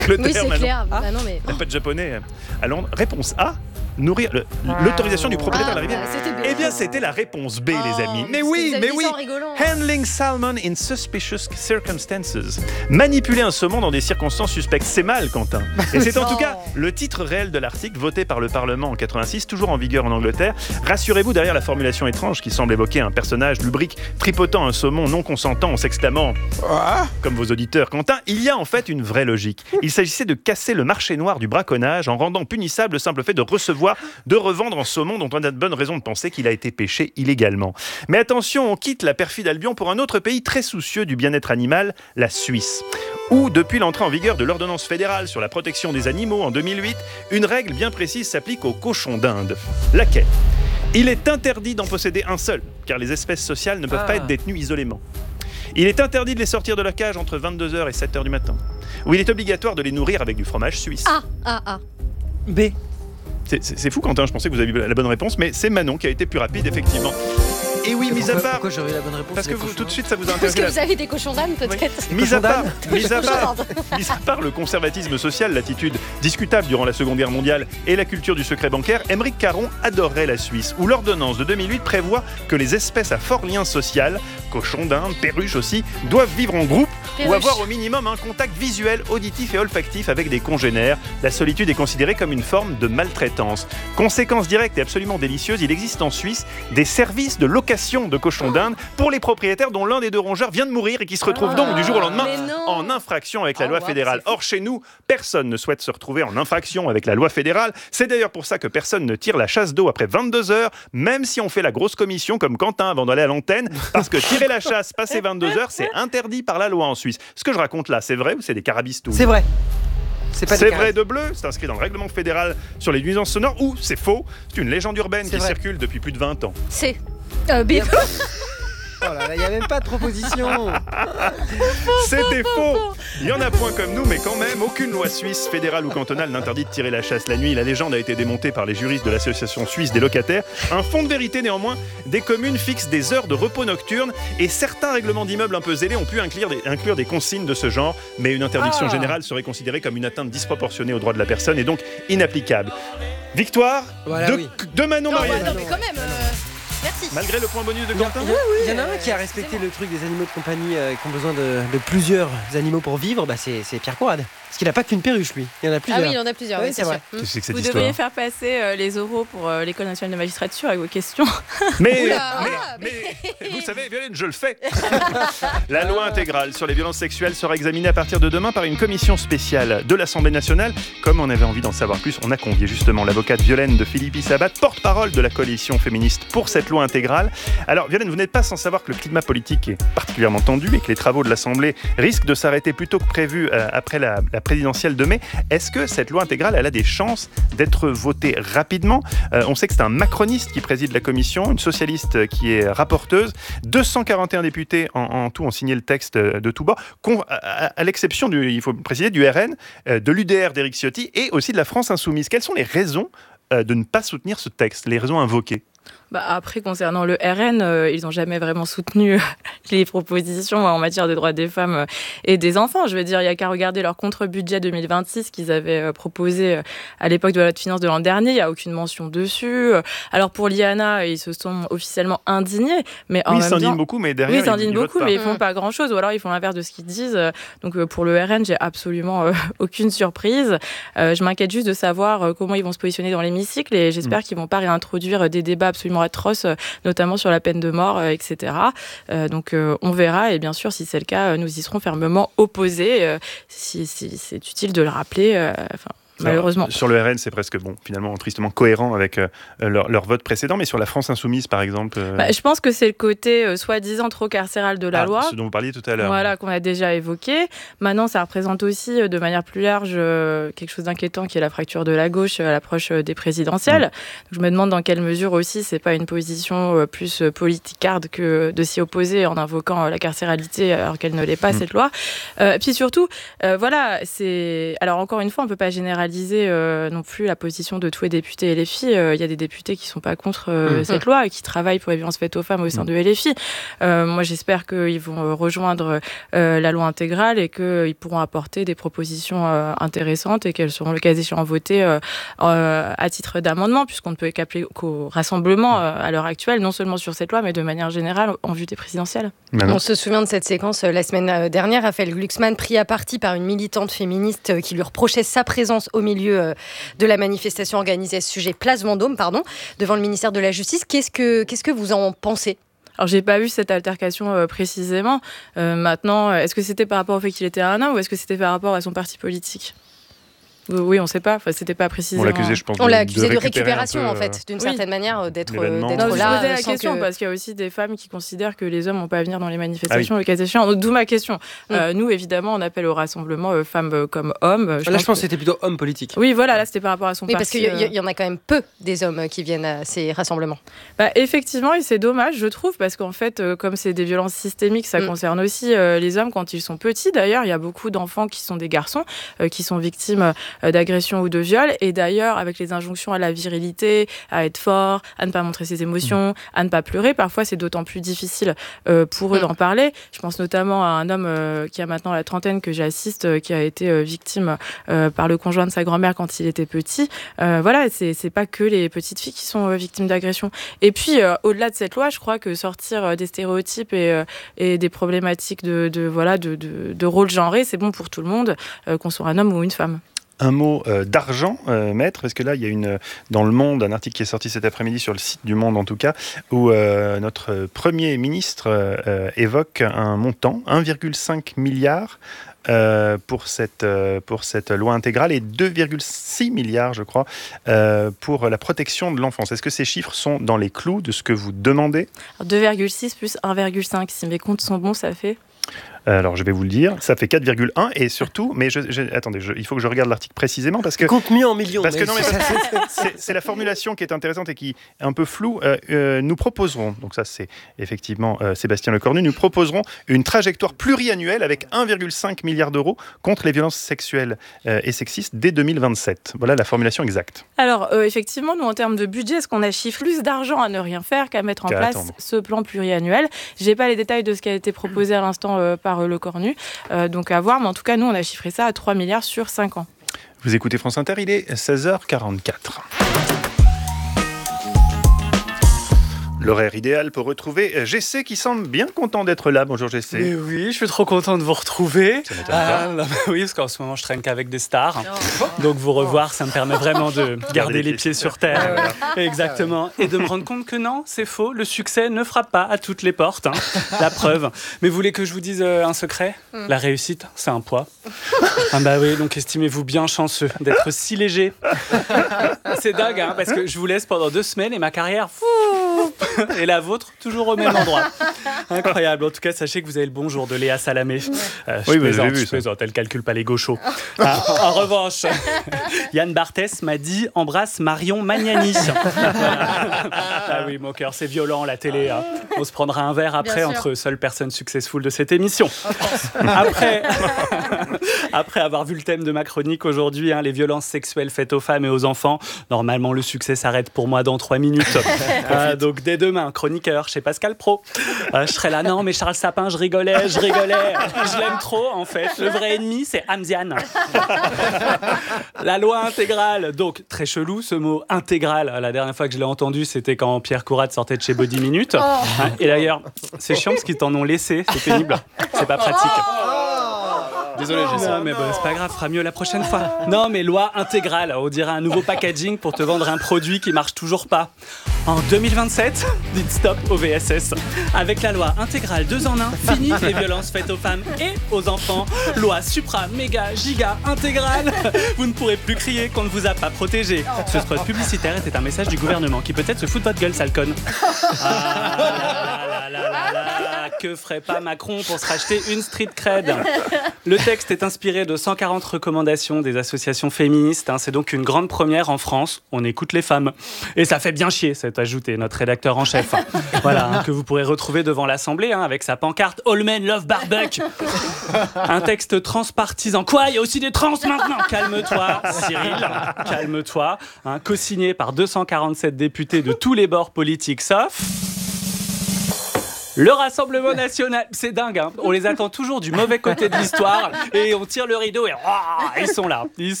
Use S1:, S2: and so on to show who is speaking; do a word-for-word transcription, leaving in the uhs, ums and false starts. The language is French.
S1: Clotaire,
S2: oui, c'est
S1: Manon.
S2: clair. Ah. Bah non, mais...
S1: T'as pas de japonais à Londres. Réponse A. Nourrir le, l'autorisation du propriétaire
S2: ah,
S1: de la rivière.
S2: Bah,
S1: eh bien, c'était la réponse B,
S2: oh,
S1: les amis. Mais oui, mais oui.
S2: Rigolant.
S1: Handling salmon in suspicious circumstances. Manipuler un saumon dans des circonstances suspectes, c'est mal, Quentin. Et c'est en tout cas le titre réel de l'article voté par le Parlement en quatre-vingt-six, toujours en vigueur en Angleterre. Rassurez-vous, derrière la formulation étrange qui semble évoquer un personnage lubrique tripotant un saumon non consentant en s'exclamant ah comme vos auditeurs, Quentin, il y a en fait une vraie logique. Il s'agissait de casser le marché noir du braconnage en rendant punissable le simple fait de recevoir de revendre en saumon dont on a de bonnes raisons de penser qu'il a été pêché illégalement. Mais attention, on quitte la perfide Albion pour un autre pays très soucieux du bien-être animal, la Suisse, où, depuis l'entrée en vigueur de l'ordonnance fédérale sur la protection des animaux en deux mille huit, une règle bien précise s'applique aux cochons d'Inde. Laquelle ? Il est interdit d'en posséder un seul, car les espèces sociales ne peuvent ah. pas être détenues isolément. Il est interdit de les sortir de la cage entre vingt-deux heures et sept heures du matin. Ou il est obligatoire de les nourrir avec du fromage suisse.
S2: A, A, A.
S3: B.
S1: C'est, c'est, c'est fou, Quentin, je pensais que vous aviez la bonne réponse, mais c'est Manon qui a été plus rapide, effectivement. Et oui, mis à part...
S3: Pourquoi j'aurais la bonne réponse?
S1: Parce que vous, tout de suite, ça vous a
S2: Parce
S1: intéressé.
S2: que vous avez des cochons d'âne, peut-être.
S1: Oui. Mis à part, mis à part, mis à part le conservatisme social, l'attitude discutable durant la Seconde Guerre mondiale et la culture du secret bancaire, Aymeric Caron adorerait la Suisse, où l'ordonnance de deux mille huit prévoit que les espèces à fort lien social, cochons d'Inde, perruches aussi, doivent vivre en groupe Perruche. ou avoir au minimum un contact visuel, auditif et olfactif avec des congénères. La solitude est considérée comme une forme de maltraitance. Conséquence directe et absolument délicieuse, il existe en Suisse des services de location de cochons d'Inde pour les propriétaires dont l'un des deux rongeurs vient de mourir et qui se retrouvent donc du jour au lendemain en infraction avec la loi fédérale. Or, chez nous, personne ne souhaite se retrouver en infraction avec la loi fédérale. C'est d'ailleurs pour ça que personne ne tire la chasse d'eau après vingt-deux heures, même si on fait la grosse commission comme Quentin avant d'aller à l'antenne, parce que tirer la chasse passé vingt-deux heures, c'est interdit par la loi en Suisse. Ce que je raconte là, c'est vrai ou c'est des carabistouilles ?
S3: C'est vrai. C'est, pas
S1: c'est vrai de bleu, c'est inscrit dans le règlement fédéral sur les nuisances sonores, ou c'est faux, c'est une légende urbaine c'est qui vrai. circule depuis plus de vingt ans.
S2: C'est... Euh, B.
S3: Oh là là, il n'y a même pas de proposition.
S1: C'était faux. Il y en a point comme nous, mais quand même, aucune loi suisse, fédérale ou cantonale n'interdit de tirer la chasse la nuit. La légende a été démontée par les juristes de l'association suisse des locataires. Un fond de vérité néanmoins, des communes fixent des heures de repos nocturne et certains règlements d'immeubles un peu zélés ont pu inclure des, inclure des consignes de ce genre, mais une interdiction ah. générale serait considérée comme une atteinte disproportionnée aux droits de la personne et donc inapplicable. Victoire
S3: voilà,
S1: de,
S3: oui.
S1: de Manon
S2: non,
S1: Marielle.
S2: bah, non, mais quand même... Euh... Merci.
S1: Malgré le point bonus de Quentin.
S3: Il y, a, il y en a un qui a respecté le truc des animaux de compagnie euh, qui ont besoin de, de plusieurs animaux pour vivre, bah c'est, c'est Pierre Conrad. Parce qu'il n'a pas qu'une perruche, lui. Il y en a plusieurs.
S2: Ah oui, il en a plusieurs.
S3: Oui,
S2: oui,
S3: c'est, c'est vrai.
S1: Qu'est-ce que c'est que cette
S4: Vous
S1: histoire ?
S4: devriez faire passer euh, les oraux pour euh, l'École nationale de magistrature avec vos questions.
S1: Mais,
S2: Oula,
S1: mais,
S2: ah,
S1: mais, mais vous savez, Violaine, je le fais. La loi intégrale sur les violences sexuelles sera examinée à partir de demain par une commission spéciale de l'Assemblée nationale. Comme on avait envie d'en savoir plus, on a convié justement l'avocate Violaine de Philippi Sabat, porte-parole de la coalition féministe pour cette loi intégrale. Alors, Violaine, vous n'êtes pas sans savoir que le climat politique est particulièrement tendu et que les travaux de l'Assemblée risquent de s'arrêter plus tôt que prévu euh, après la, la présidentielle de mai. Est-ce que cette loi intégrale, elle a des chances d'être votée rapidement ? euh, On sait que c'est un macroniste qui préside la commission, une socialiste qui est rapporteuse. deux cent quarante et un députés en, en tout ont signé le texte de tous bords, à, à, à l'exception, du, il faut préciser, du R N, de l'U D R d'Éric Ciotti et aussi de la France Insoumise. Quelles sont les raisons de ne pas soutenir ce texte, les raisons invoquées ?
S4: Bah après, concernant le R N, euh, ils n'ont jamais vraiment soutenu les propositions en matière de droits des femmes et des enfants. Je veux dire, il n'y a qu'à regarder leur contre-budget deux mille vingt-six qu'ils avaient proposé à l'époque de la loi de finances de l'an dernier. Il n'y a aucune mention dessus. Alors pour l'I A N A, ils se sont officiellement indignés. Mais en
S1: oui,
S4: même
S1: ils s'indignent
S4: temps,
S1: beaucoup, mais derrière,
S4: oui, ils s'indignent
S1: ils,
S4: beaucoup,
S1: ils
S4: mais ils ne font pas grand-chose. Ou alors, ils font l'inverse de ce qu'ils disent. Donc pour le R N, j'ai absolument euh, aucune surprise. Euh, je m'inquiète juste de savoir comment ils vont se positionner dans l'hémicycle et j'espère mmh. qu'ils ne vont pas réintroduire des débats absolument atroces, notamment sur la peine de mort, euh, et cetera. Euh, donc euh, on verra, et bien sûr, si c'est le cas, nous y serons fermement opposés. Euh, si, si c'est utile de le rappeler. Euh, Malheureusement.
S1: Alors, sur le R N, c'est presque, bon, finalement, tristement cohérent avec euh, leur, leur vote précédent, mais sur la France Insoumise, par exemple... Euh...
S4: Bah, je pense que c'est le côté euh, soi-disant trop carcéral de la
S1: ah,
S4: loi.
S1: Ce dont vous parliez tout à l'heure.
S4: Voilà, qu'on a déjà évoqué. Maintenant, ça représente aussi, euh, de manière plus large, euh, quelque chose d'inquiétant qui est la fracture de la gauche à l'approche euh, des présidentielles. Mmh. Donc, je me demande dans quelle mesure aussi, c'est pas une position euh, plus euh, politicarde que de s'y opposer en invoquant euh, la carcéralité alors qu'elle ne l'est pas, mmh. cette loi. Euh, puis surtout, euh, voilà, c'est... Alors, encore une fois, on peut pas généraliser généraliser euh, non plus la position de tous les députés L F I. Il euh, y a des députés qui ne sont pas contre euh, mmh. cette loi et qui travaillent pour les violences faites aux femmes au sein mmh. de L F I. Euh, moi, j'espère qu'ils vont rejoindre euh, la loi intégrale et qu'ils pourront apporter des propositions euh, intéressantes et qu'elles seront le cas échéant votées euh, euh, à titre d'amendement, puisqu'on ne peut qu'appeler qu'au rassemblement euh, à l'heure actuelle, non seulement sur cette loi, mais de manière générale en vue des présidentielles.
S2: On se souvient de cette séquence euh, la semaine dernière. Raphaël Glucksmann pris à partie par une militante féministe euh, qui lui reprochait sa présence au milieu euh, de la manifestation organisée à ce sujet, Place Vendôme, pardon, devant le ministère de la Justice. Qu'est-ce que, qu'est-ce que vous en pensez ?
S4: Alors, j'ai pas vu cette altercation euh, précisément. Euh, maintenant, est-ce que c'était par rapport au fait qu'il était un homme ou est-ce que c'était par rapport à son parti politique ? Oui, on ne sait pas. Enfin, c'était pas précisé.
S1: On l'accusait, je pense.
S2: On
S1: de,
S2: l'a accusé de,
S1: de
S2: récupération,
S1: peu,
S2: en fait, d'une
S4: oui.
S2: certaine manière, d'être, d'être
S4: non,
S2: là.
S4: Je posais la question
S2: que...
S4: parce qu'il y a aussi des femmes qui considèrent que les hommes n'ont pas à venir dans les manifestations,
S1: ah oui.
S4: le cas échéant. Donc, d'où ma question.
S2: Mm.
S4: Euh, nous, évidemment, on appelle au rassemblement euh, femmes comme hommes.
S3: Je là, je pense que c'était plutôt homme politique.
S4: Oui, voilà, là, c'était par rapport à son
S2: oui,
S4: parti.
S2: Oui, parce qu'il y, y en a quand même peu des hommes qui viennent à ces rassemblements.
S4: Bah, effectivement, et c'est dommage, je trouve, parce qu'en fait, euh, comme c'est des violences systémiques, ça mm. concerne aussi euh, les hommes quand ils sont petits. D'ailleurs, il y a beaucoup d'enfants qui sont des garçons, euh, qui sont victimes euh, d'agressions ou de viols. Et d'ailleurs, avec les injonctions à la virilité, à être fort, à ne pas montrer ses émotions, à ne pas pleurer, parfois c'est d'autant plus difficile euh, pour eux mmh. d'en parler. Je pense notamment à un homme euh, qui a maintenant la trentaine que j'assiste, euh, qui a été euh, victime euh, par le conjoint de sa grand-mère quand il était petit. Euh, voilà, c'est, c'est pas que les petites filles qui sont euh, victimes d'agressions. Et puis, euh, au-delà de cette loi, je crois que sortir euh, des stéréotypes et, euh, et des problématiques de, de, voilà, de, de, de rôle genré, c'est bon pour tout le monde, euh, qu'on soit un homme ou une femme.
S1: Un mot euh, d'argent, euh, maître, parce que là, il y a une, dans Le Monde, un article qui est sorti cet après-midi sur le site du Monde, en tout cas, où euh, notre Premier ministre euh, évoque un montant, un virgule cinq milliard euh, pour, cette, euh, pour cette loi intégrale et deux virgule six milliards, je crois, euh, pour la protection de l'enfance. Est-ce que ces chiffres sont dans les clous de ce que vous demandez ?
S4: deux virgule six plus un virgule cinq, si mes comptes sont bons, ça fait...
S1: Alors, je vais vous le dire, ça fait quatre virgule un et surtout, mais je, je, attendez, je, il faut que je regarde l'article précisément parce que...
S3: Compte mieux en millions.
S1: Parce que non, mais c'est, c'est, c'est la formulation qui est intéressante et qui est un peu floue. Euh, euh, nous proposerons, donc ça c'est effectivement euh, Sébastien Lecornu, nous proposerons une trajectoire pluriannuelle avec un virgule cinq milliard d'euros contre les violences sexuelles euh, et sexistes dès deux mille vingt-sept. Voilà la formulation exacte.
S4: Alors, euh, effectivement, nous, en termes de budget, est-ce qu'on a chiffré plus d'argent à ne rien faire qu'à mettre en
S1: qu'à
S4: place
S1: attendre.
S4: Ce plan pluriannuel ? Je n'ai pas les détails de ce qui a été proposé à l'instant euh, par euh, Lecornu, euh, donc à voir, mais en tout cas, nous, on a chiffré ça à trois milliards sur cinq ans.
S1: Vous écoutez France Inter, il est seize heures quarante-quatre. L'horaire idéal pour retrouver Jessé qui semble bien content d'être là. Bonjour Jessé.
S5: Mais oui, je suis trop content de vous retrouver.
S1: Ça m'étonne pas.
S5: Ah, bah, oui, parce qu'en ce moment je traîne qu'avec des stars. Donc vous revoir, ça me permet vraiment de garder les pieds sur terre.
S1: Ah, voilà.
S5: Exactement. Et de me rendre compte que non, c'est faux. Le succès ne frappe pas à toutes les portes. Hein. La preuve. Mais vous voulez que je vous dise euh, un secret ? mm. La réussite, c'est un poids. Ah bah oui, donc estimez-vous bien chanceux d'être si léger. C'est dingue, hein, parce que je vous laisse pendant deux semaines et ma carrière... Et la vôtre, toujours au même endroit. Incroyable. En tout cas, sachez que vous avez le bonjour de Léa Salamé. Euh, je
S1: oui,
S5: plaisante,
S1: j'ai vu
S5: je
S1: ça.
S5: plaisante. Elle calcule pas les gauchos. Ah, en revanche, Yann Barthès m'a dit embrasse Marion Magnani. Voilà. Ah oui, mon cœur, c'est violent la télé. Hein. On se prendra un verre après entre seules personnes successful de cette émission. Après, après avoir vu le thème de ma chronique aujourd'hui, hein, les violences sexuelles faites aux femmes et aux enfants, normalement le succès s'arrête pour moi dans trois minutes. Ah, donc dès demain, chroniqueur chez Pascal Pro. Euh, je serai là, non mais Charles Sapin, je rigolais, je rigolais. Je l'aime trop en fait. Le vrai ennemi, c'est Hamziane. La loi intégrale. Donc très chelou ce mot intégral. La dernière fois que je l'ai entendu, c'était quand Pierre Courade sortait de chez Body Minute. Hein, et d'ailleurs, c'est chiant parce qu'ils t'en ont laissé. C'est pénible. C'est pas pratique. Désolé, j'ai ça. Mais bon, c'est pas grave, fera mieux la prochaine fois. Non, mais loi intégrale. On dirait un nouveau packaging pour te vendre un produit qui marche toujours pas. En deux mille vingt-sept, dites stop au V S S. Avec la loi intégrale deux en un, fini les violences faites aux femmes et aux enfants. Loi supra, méga, giga, intégrale. Vous ne pourrez plus crier qu'on ne vous a pas protégé. Ce spot publicitaire était un message du gouvernement qui peut-être se fout de votre gueule, sale conne. Ah là là là là là. que ferait pas Macron pour se racheter une street cred? Le texte est inspiré de cent quarante recommandations des associations féministes. Hein. C'est donc une grande première en France. On écoute les femmes. Et ça fait bien chier, c'est ajouté notre rédacteur en chef. Hein. Voilà, hein, que vous pourrez retrouver devant l'Assemblée hein, avec sa pancarte All Men Love Barbuck. Un texte transpartisan. Quoi? Il y a aussi des trans maintenant? Calme-toi, Cyril. Calme-toi. Hein, co-signé par deux cent quarante-sept députés de tous les bords politiques, sauf... le Rassemblement National. C'est dingue, hein. On les attend toujours du mauvais côté de l'histoire et on tire le rideau et oh, ils sont là. Ils